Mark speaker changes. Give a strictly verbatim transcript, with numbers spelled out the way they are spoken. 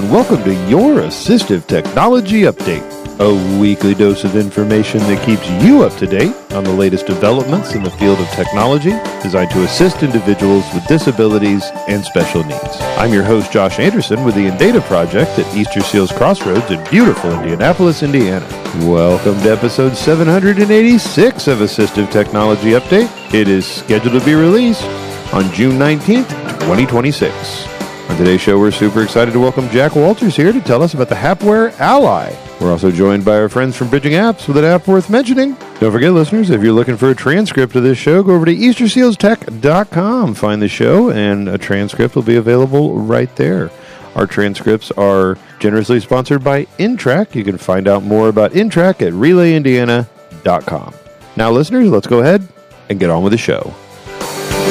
Speaker 1: and welcome to your Assistive Technology Update, a weekly dose of information that keeps you up to date on the latest developments in the field of technology designed to assist individuals with disabilities and special needs. I'm your host, Josh Anderson, with the Indata Project at Easter Seals Crossroads in beautiful Indianapolis, Indiana. Welcome to episode seven hundred eighty-six of Assistive Technology Update. It is scheduled to be released on June nineteenth, twenty twenty-six. On today's show, we're super excited to welcome Jack Walters here to tell us about the Hapware Ally. We're also joined by our friends from Bridging Apps with an app worth mentioning. Don't forget, listeners, if you're looking for a transcript of this show, go over to easter seals tech dot com. Find the show, and a transcript will be available right there. Our transcripts are generously sponsored by Intrack. You can find out more about Intrack at relay indiana dot com. Now, listeners, let's go ahead and get on with the show.